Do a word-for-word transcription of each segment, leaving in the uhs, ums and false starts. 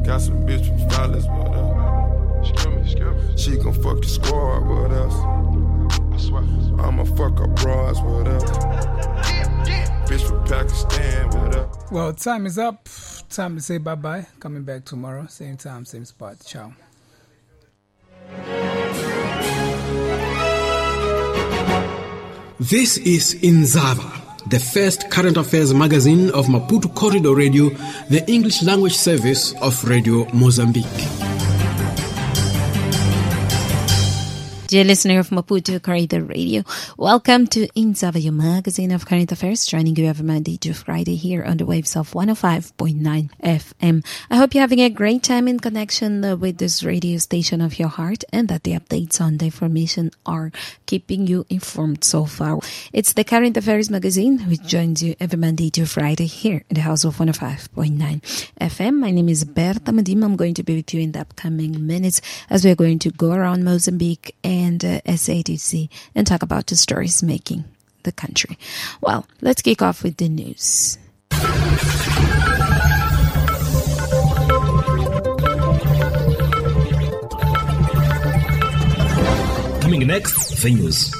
Got some bitch from Flawless with us. Excuse me, excuse me. She gon' fuck your squad with us. I swear. I'ma fuck her bras with us. Bitch from Pakistan with us. Well, time is up. Time to say bye-bye. Coming back tomorrow. Same time, same spot. Ciao. This is Inzava, the first current affairs magazine of Maputo Corridor Radio, the English language service of Radio Mozambique. Dear listener of Maputo Corridor Radio, welcome to Inzava, your magazine of current affairs, joining you every Monday to Friday here on the waves of one oh five point nine F M. I hope you're having a great time in connection uh, with this radio station of your heart, and that the updates on the information are keeping you informed so far. It's the Current Affairs magazine, which joins you every Monday to Friday here in the house of one oh five point nine F M. My name is Berta Madim. I'm going to be with you in the upcoming minutes as we're going to go around Mozambique and and uh, S A D C and talk about the stories making the country. Well, let's kick off with the news. Coming next, the news.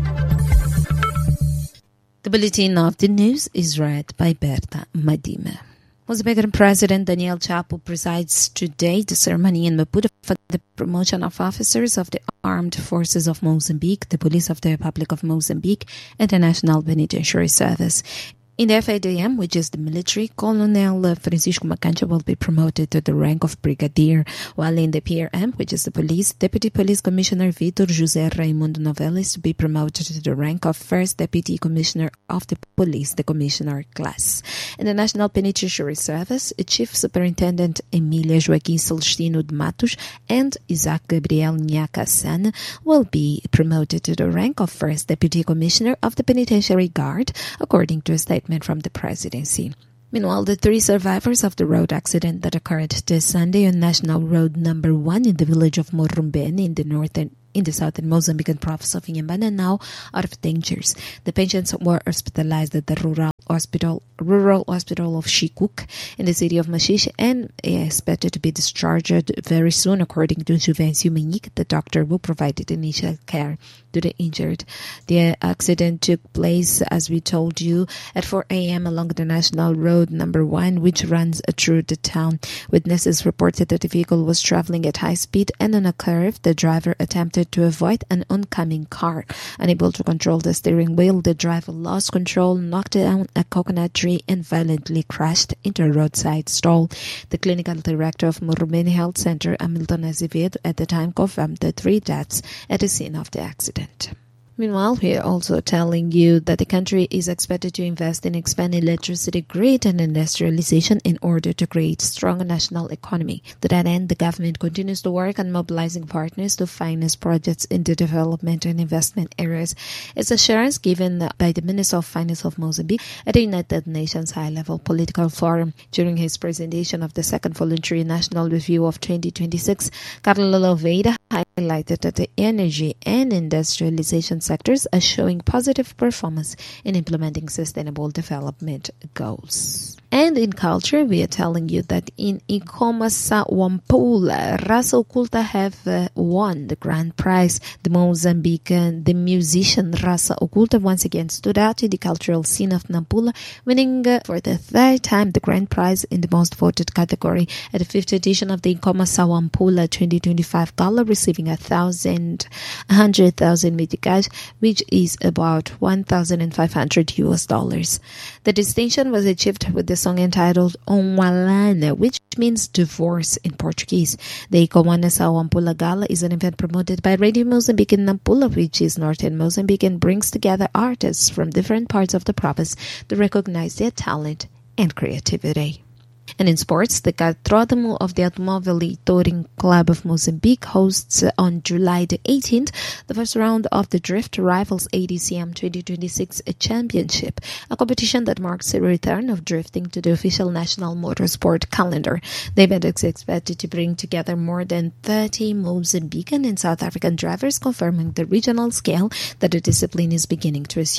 The bulletin of the news is read by Berta Madima. Mozambican President Daniel Chapo presides today the ceremony in Maputo for the promotion of officers of the Armed Forces of Mozambique, the Police of the Republic of Mozambique, and the National Penitentiary Service. In the F A D M, which is the military, Colonel Francisco Macancha will be promoted to the rank of brigadier, while in the P R M, which is the police, Deputy Police Commissioner Vitor José Raimundo Novella is to be promoted to the rank of First Deputy Commissioner of the Police, the Commissioner class. In the National Penitentiary Service, Chief Superintendent Emília Joaquim Celestino de Matos and Isaac Gabriel Nhacassan will be promoted to the rank of First Deputy Commissioner of the Penitentiary Guard, according to a statement from the presidency. Meanwhile, the three survivors of the road accident that occurred this Sunday on National Road Number One in the village of Morumbene in the northern in the southern Mozambican province of Inhambane are now out of dangers. The patients were hospitalized at the rural hospital, rural hospital of Shikuk in the city of Mashish and expected to be discharged very soon, according to Juvencio Manique, the doctor who provided initial care to the injured. The accident took place, as we told you, at four a.m. along the National Road Number One, which runs through the town. Witnesses reported that the vehicle was traveling at high speed, and on a curve, the driver attempted to avoid an oncoming car. Unable to control the steering wheel, the driver lost control, knocked down a coconut tree, and violently crashed into a roadside stall. The clinical director of Morumbene Health Center, Hamilton Azevedo, at the time confirmed the three deaths at the scene of the accident. Meanwhile, we are also telling you that the country is expected to invest in expanding electricity grid and industrialization in order to create a strong national economy. To that end, the government continues to work on mobilizing partners to finance projects in the development and investment areas. It's assurance given by the Minister of Finance of Mozambique at the United Nations High-Level Political Forum. During his presentation of the Second Voluntary National Review of twenty twenty-six, Carlo Louveira highlighted that the energy and industrialization sectors are showing positive performance in implementing sustainable development goals. And in culture, we are telling you that in Ikoma Sawampula, Raça Oculta have uh, won the grand prize. The Mozambican, the musician Raça Oculta once again stood out in the cultural scene of Nampula, winning uh, for the third time the grand prize in the most voted category at the fifth edition of the Ikoma Sawampula twenty twenty-five Gala, receiving a thousand, a hundred thousand meticais, which is about one thousand five hundred U S dollars. The distinction was achieved with the song entitled Onwalana, which means divorce in Portuguese. The Ikowana Sawampula Gala is an event promoted by Radio Mozambique in Nampula, which is northern Mozambique, and brings together artists from different parts of the province to recognize their talent and creativity. And in sports, the Cartódromo of the Automóvel Touring Club of Mozambique hosts on July the eighteenth the first round of the Drift Rivals A D C M twenty twenty-six Championship, a competition that marks the return of drifting to the official national motorsport calendar. The event is expected to bring together more than thirty Mozambican and South African drivers, confirming the regional scale that the discipline is beginning to assume.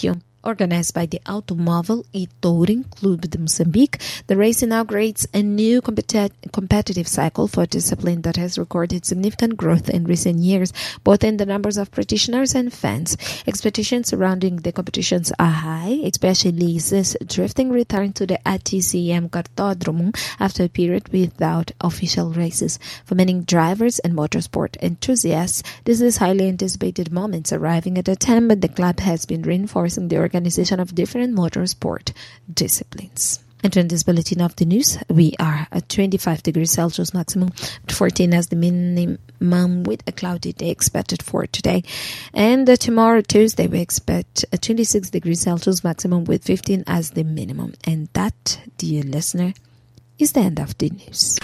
Organized by the Automóvel e Touring Clube de Moçambique, the race inaugurates a new competi- competitive cycle for a discipline that has recorded significant growth in recent years, both in the numbers of practitioners and fans. Expectations surrounding the competitions are high, especially since drifting returned to the A T C M Cartódromo after a period without official races. For many drivers and motorsport enthusiasts, this is highly anticipated moments arriving at a time when the club has been reinforcing the organization of different motorsport disciplines. And to this bulletin of the news, we are at twenty-five degrees Celsius maximum, fourteen as the minimum, with a cloudy day expected for today. And uh, tomorrow, Tuesday, we expect a twenty-six degrees Celsius maximum with fifteen as the minimum. And that, dear listener, is the end of the news.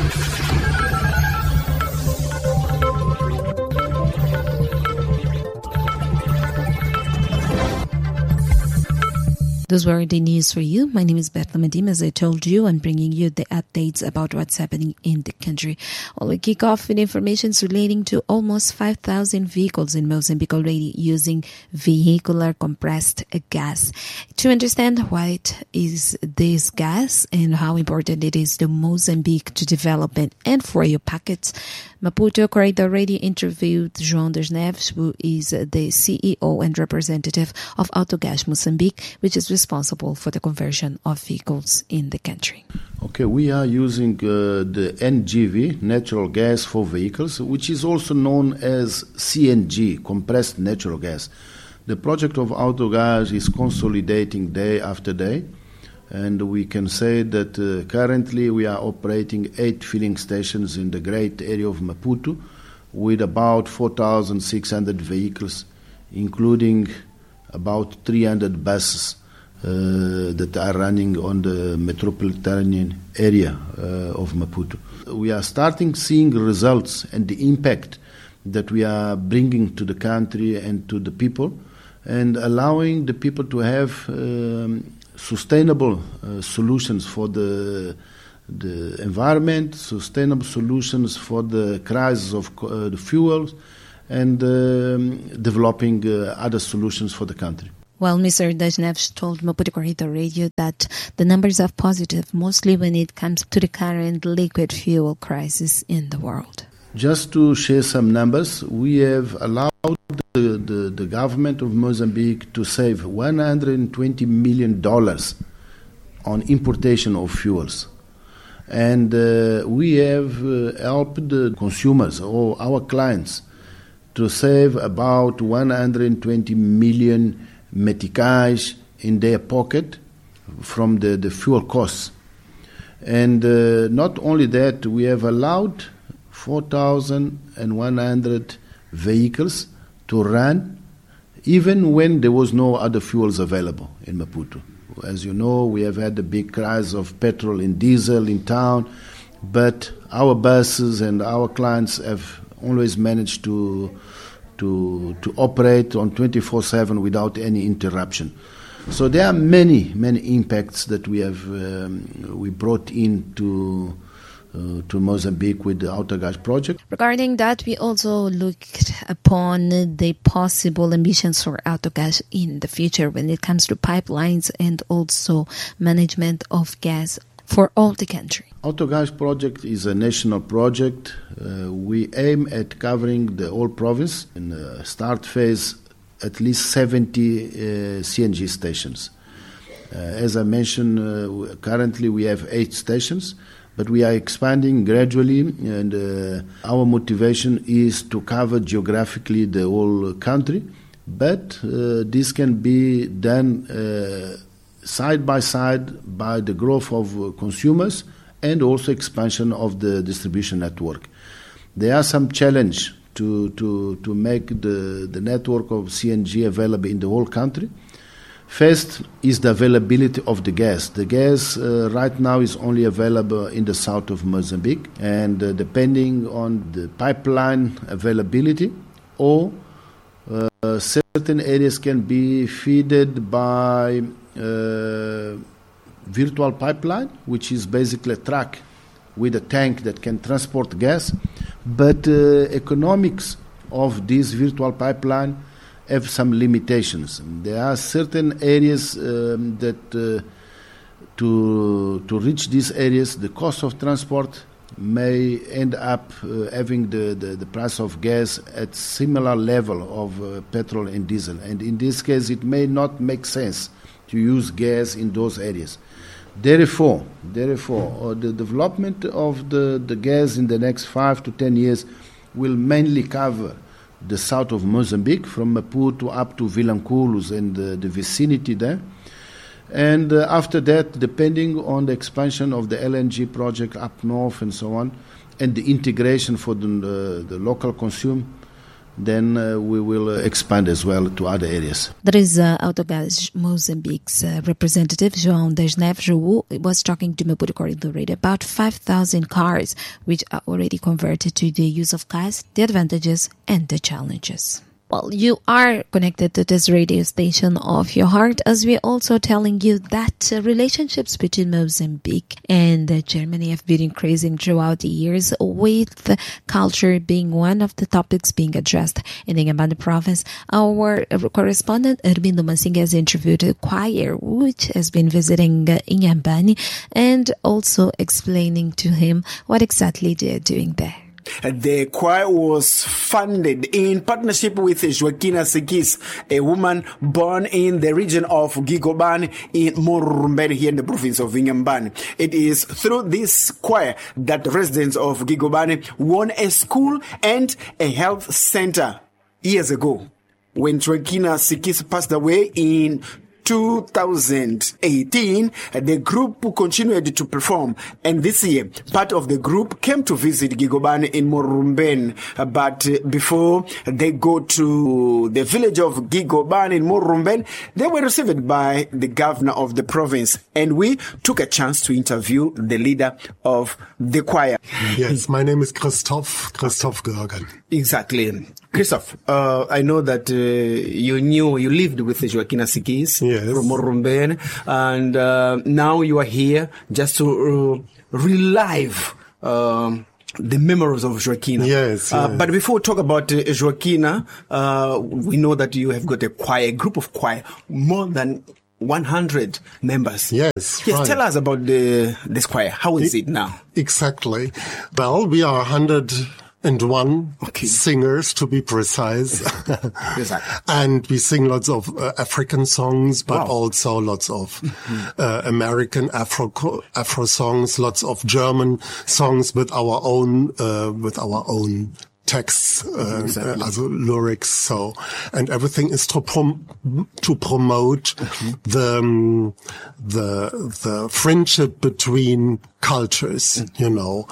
Those were the news for you. My name is Berta Madim. As I told you, I'm bringing you the updates about what's happening in the country. Well, we kick off with information relating to almost five thousand vehicles in Mozambique already using vehicular compressed gas. To understand what is this gas and how important it is to Mozambique to develop it and for your pockets, Maputo Corridor Radio interviewed João das Neves, who is the C E O and representative of Autogás Moçambique, which is responsible for the conversion of vehicles in the country. Okay, we are using uh, the N G V, natural gas for vehicles, which is also known as C N G, compressed natural gas. The project of Autogás is consolidating day after day, and we can say that uh, currently we are operating eight filling stations in the great area of Maputo with about four thousand six hundred vehicles, including about three hundred buses uh, that are running on the metropolitan area uh, of Maputo. We are starting seeing results and the impact that we are bringing to the country and to the people, and allowing the people to have um, sustainable uh, solutions for the the environment, sustainable solutions for the crisis of uh, the fuels, and um, developing uh, other solutions for the country. Well, Mister das Neves told Maputo Corridor Radio that the numbers are positive, mostly when it comes to the current liquid fuel crisis in the world. Just to share some numbers, we have allowed the, the, the government of Mozambique to save one hundred twenty million dollars on importation of fuels. And uh, we have uh, helped the consumers or our clients to save about one hundred twenty million meticais in their pocket from the, the fuel costs. And uh, not only that, we have allowed four thousand one hundred vehicles to run even when there was no other fuels available in Maputo. As you know, we have had a big crisis of petrol and diesel in town, but our buses and our clients have always managed to to to operate on twenty-four seven without any interruption. So there are many, many impacts that we have um, we brought into Uh, to Mozambique with the Autogás project. Regarding that, we also looked upon the possible ambitions for Autogás in the future when it comes to pipelines and also management of gas for all the country. Autogás project is a national project. Uh, we aim at covering the whole province in the start phase, at least seventy uh, C N G stations. Uh, as I mentioned, uh, currently we have eight stations, but we are expanding gradually, and uh, our motivation is to cover geographically the whole country. But uh, this can be done uh, side by side by the growth of uh, consumers and also expansion of the distribution network. There are some challenges to, to, to make the, the network of C N G available in the whole country. First is the availability of the gas. The gas uh, right now is only available in the south of Mozambique, and uh, depending on the pipeline availability, or uh, certain areas can be fed by uh, virtual pipeline, which is basically a truck with a tank that can transport gas. But uh, economics of this virtual pipeline have some limitations. There are certain areas um, that uh, to to reach these areas, the cost of transport may end up uh, having the, the, the price of gas at similar level of uh, petrol and diesel. And in this case, it may not make sense to use gas in those areas. Therefore, therefore, uh, the development of the, the gas in the next five to ten years will mainly cover the south of Mozambique, from Maputo up to Vilanculos and uh, the vicinity there. And uh, after that, depending on the expansion of the L N G project up north and so on, and the integration for the, uh, the local consume, then uh, we will uh, expand as well to other areas. There is uh, Autogás Mozambique's uh, representative, João das Neves, who was talking to Maputo Corridor Radio about five thousand cars which are already converted to the use of gas, the advantages and the challenges. Well, you are connected to this radio station of your heart, as we're also telling you that uh, relationships between Mozambique and uh, Germany have been increasing throughout the years, with culture being one of the topics being addressed. In Inhambane province, our uh, correspondent Armindo Massinga has interviewed a choir which has been visiting uh, Inhambane, and also explaining to him what exactly they're doing there. The choir was funded in partnership with Joaquina Sikis, a woman born in the region of Gigobane in Morumbeni here in the province of Inhambane. It is through this choir that residents of Gigobane won a school and a health center years ago. When Joaquina Sikis passed away in two thousand eighteen, the group continued to perform, and this year part of the group came to visit Gigobane in Morumben, but before they go to the village of Gigobane in Morumben, they were received by the governor of the province, and we took a chance to interview the leader of the choir. Yes, my name is Christoph, Christoph Görgen. Exactly. Christoph, uh, I know that uh, you knew, you lived with Joaquina Sikis, yes, from Morumben, and uh, now you are here just to uh, relive uh, the memories of Joaquina. Yes, uh, yes. But before we talk about uh, Joaquina, uh, we know that you have got a choir, a group of choir, more than one hundred members. Yes, Yes, right. Tell us about the this choir. How is it, it now? Exactly. Well, we are one hundred and one okay. singers, to be precise. Exactly. And we sing lots of uh, African songs, but wow. also lots of mm-hmm. uh, American Afro Afro songs, lots of German songs with our own uh, with our own texts, uh, exactly. uh, also lyrics. So, and everything is to prom- to promote mm-hmm. the um, the the friendship between cultures. Mm-hmm. You know,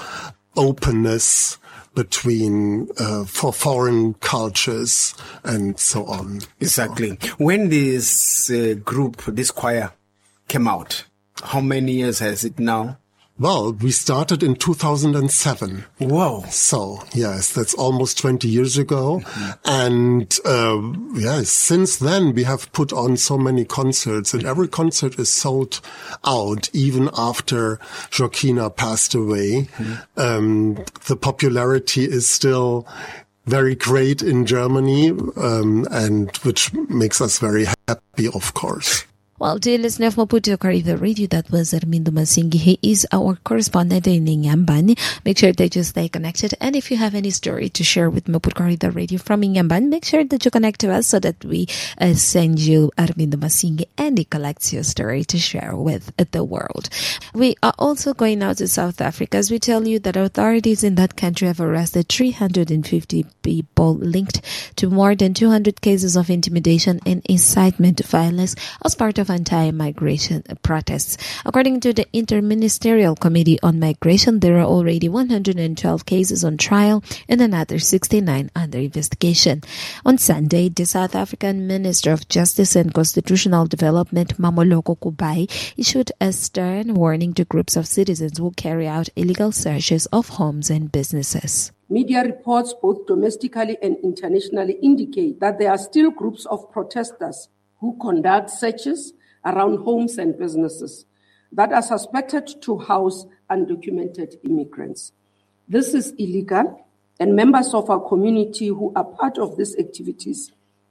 openness between uh, for foreign cultures and so on. Exactly. So. When this uh, group, this choir, came out, how many years has it now? Well, we started in two thousand seven. Wow. So, yes, that's almost twenty years ago. Mm-hmm. And, uh, yes, since then we have put on so many concerts, and every concert is sold out, even after Joaquina passed away. Mm-hmm. Um, the popularity is still very great in Germany, um, and which makes us very happy, of course. Well, dear listener of Maputo Corridor Radio, that was Armindo Massinga. He is our correspondent in Inhambane. Make sure that you stay connected. And if you have any story to share with Maputo Corridor Radio from Inhambane, make sure that you connect to us so that we uh, send you Armindo Massinga and he collects your story to share with the world. We are also going now to South Africa, as we tell you that authorities in that country have arrested three hundred fifty people linked to more than two hundred cases of intimidation and incitement to violence as part of anti-migration protests. According to the Interministerial Committee on Migration, there are already one hundred twelve cases on trial and another sixty-nine under investigation. On Sunday, the South African Minister of Justice and Constitutional Development, Mamoloko Kubai, issued a stern warning to groups of citizens who carry out illegal searches of homes and businesses. Media reports, both domestically and internationally, indicate that there are still groups of protesters who conduct searches around homes and businesses that are suspected to house undocumented immigrants. This is illegal, and members of our community who are part of these activities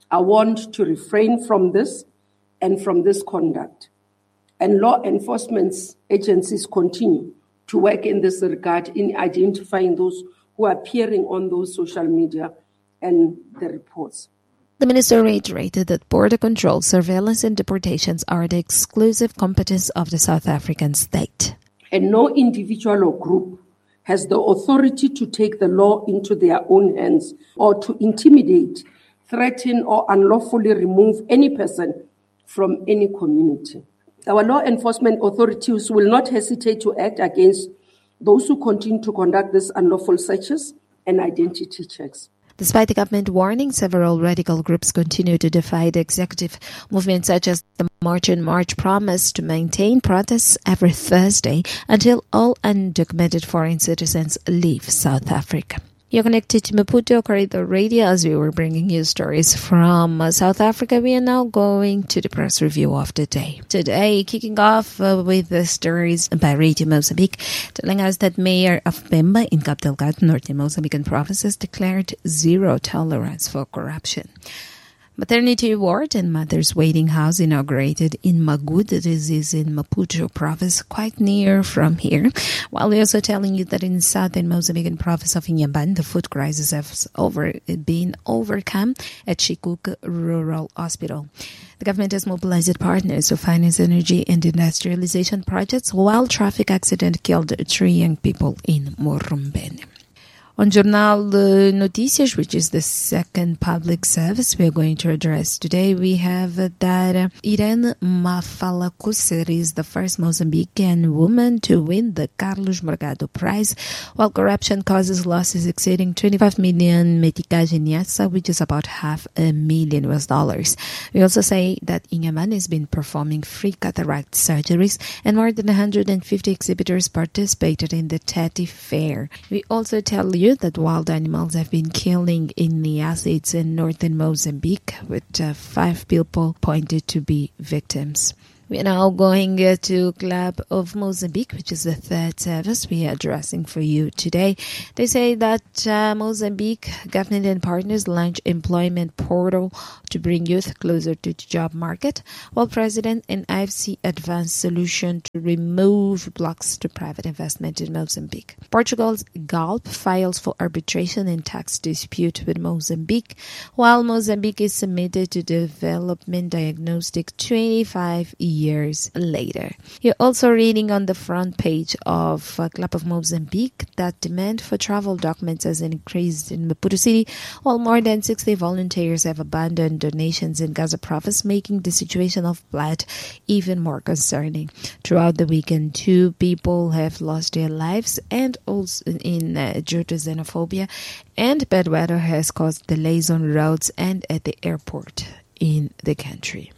are warned to refrain from this and from this conduct. And law enforcement agencies continue to work in this regard in identifying those who are appearing on those social media and the reports. The minister reiterated that border control, surveillance and deportations are the exclusive competence of the South African state. And no individual or group has the authority to take the law into their own hands or to intimidate, threaten or unlawfully remove any person from any community. Our law enforcement authorities will not hesitate to act against those who continue to conduct these unlawful searches and identity checks. Despite the government warning, several radical groups continue to defy the executive. Movements such as the March and March promise to maintain protests every Thursday until all undocumented foreign citizens leave South Africa. You're connected to Maputo Corridor Radio as we were bringing you stories from uh, South Africa. We are now going to the press review of the day. Today, kicking off uh, with the stories by Radio Mozambique, telling us that Mayor of Pemba in Cabo Delgado, Northern Mozambican province, has declared zero tolerance for corruption. Maternity ward and mother's waiting house inaugurated in Magud, this is in Maputo province, quite near from here. While we're also telling you that in southern Mozambican province of Inhambane, the food crisis has over, been overcome at Chikuk Rural Hospital. The government has mobilized partners to finance energy and industrialization projects, while traffic accident killed three young people in Morumbene. On Jornal Notícias, which is the second public service we are going to address today, we have that Irene Mafala-Kusser is the first Mozambican woman to win the Carlos Morgado Prize, while corruption causes losses exceeding twenty-five million meticais Niassa, which is about half a million U S dollars. We also say that Inhambane has been performing free cataract surgeries, and more than one hundred fifty exhibitors participated in the Tati Fair. We also tell you that wild animals have been killing in the acids in northern Mozambique, with uh, five people pointed to be victims. We are now going uh, to Club of Mozambique, which is the third service we are addressing for you today. They say that uh, Mozambique government and partners launch employment portal to bring youth closer to the job market, while President and I F C advance solution to remove blocks to private investment in Mozambique. Portugal's Galp files for arbitration in tax dispute with Mozambique, while Mozambique is submitted to development diagnostic twenty-five years later. You're also reading on the front page of uh, Club of Mozambique that demand for travel documents has increased in Maputo City, while more than sixty volunteers have abandoned donations in Gaza province, making the situation of blood even more concerning. Throughout the weekend, two people have lost their lives, and also in uh, due to xenophobia, and bad weather has caused delays on roads and at the airport in the country.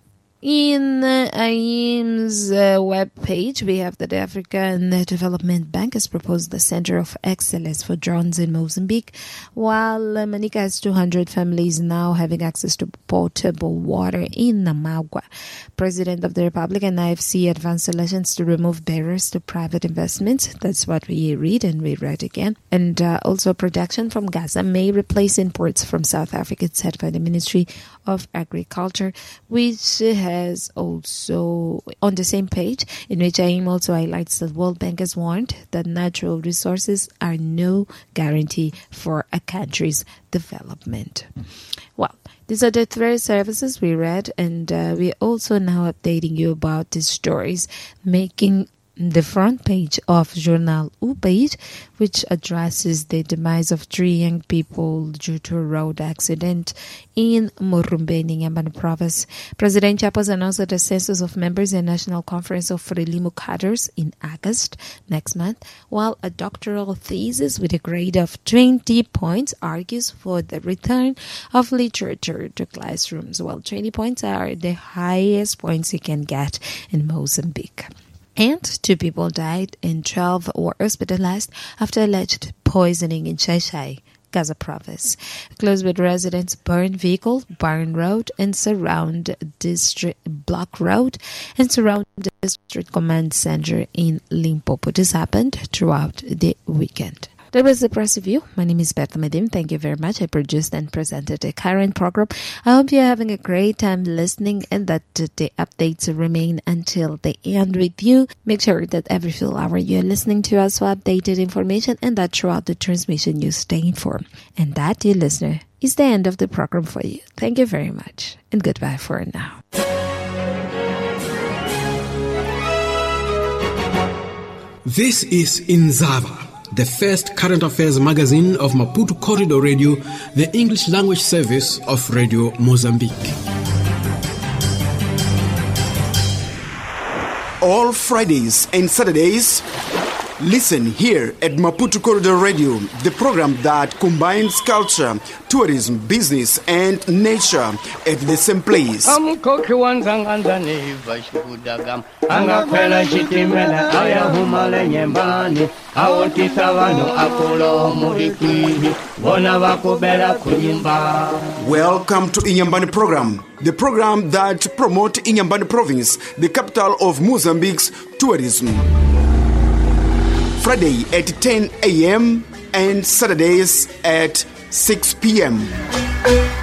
In uh, A I M's uh, webpage, we have that the African Development Bank has proposed the Center of Excellence for Drones in Mozambique, while uh, Manica has two hundred families now having access to potable water in Namagua. President of the Republic and I F C advanced solutions to remove barriers to private investments. That's what we read, and we read again. And uh, also production from Gaza may replace imports from South Africa, said by the Ministry of Agriculture, which has has also on the same page, in which I M also highlights that World Bank has warned that natural resources are no guarantee for a country's development. Well, these are the three services we read, and uh, we're also now updating you about these stories making the front page of Jornal U País, which addresses the demise of three young people due to a road accident in Morumbene, Inhambane province. President Chapo announced the census of members in National Conference of Frelimo cadres in August next month, while a doctoral thesis with a grade of twenty points argues for the return of literature to classrooms. Well, twenty points are the highest points you can get in Mozambique. And two people died and twelve were hospitalized after alleged poisoning in Xai-Xai, Gaza province. Close with residents burned vehicle, Barn Road, and surround district Block Road, and surround district command center in Limpopo. This happened throughout the weekend. That was the Press Review. My name is Berta Madim. Thank you very much. I produced and presented the current program. I hope you're having a great time listening and that the updates remain until the end with you. Make sure that every few hours you're listening to us for updated information and that throughout the transmission you stay informed. And that, dear listener, is the end of the program for you. Thank you very much and goodbye for now. This is Inzava, the first current affairs magazine of Maputo Corridor Radio, the English language service of Radio Mozambique. All Fridays and Saturdays, listen here at Maputo Corridor Radio, the program that combines culture, tourism, business, and nature at the same place. Welcome to Inyambani program, the program that promotes Inyambani province, the capital of Mozambique's tourism. Friday at ten a.m. and Saturdays at six p.m.